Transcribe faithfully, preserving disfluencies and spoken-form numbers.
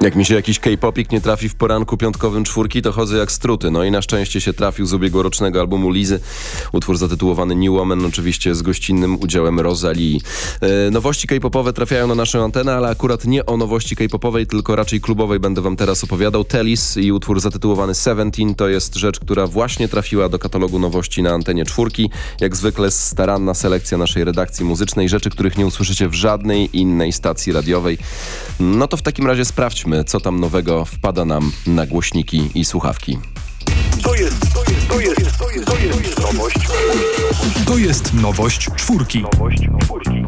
Jak mi się jakiś K-popik nie trafi w poranku piątkowym czwórki, to chodzę jak struty. No i na szczęście się trafił z ubiegłorocznego albumu Lizy. Utwór zatytułowany New Woman, oczywiście z gościnnym udziałem Rosalii. E, nowości K-popowe trafiają na naszą antenę, ale akurat nie o nowości K-popowej, tylko raczej klubowej będę wam teraz opowiadał. Telis i utwór zatytułowany Seventeen to jest rzecz, która właśnie trafiła do katalogu nowości na antenie czwórki. Jak zwykle staranna selekcja naszej redakcji muzycznej, rzeczy, których nie usłyszycie w żadnej innej stacji radiowej. No to w takim razie sprawdźmy, co tam nowego wpada nam na głośniki i słuchawki. To jest, to jest, to jest, to jest, to jest nowość. To jest nowość czwórki. Nowość czwórki.